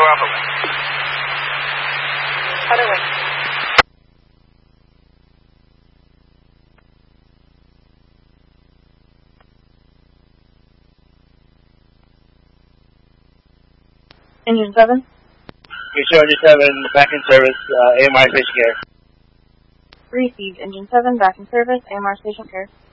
Alpha Wing. Other wing. Engine 7. Sure, Engine 7, back in service, AMR station care. Received. Engine 7, back in service, AMR station care.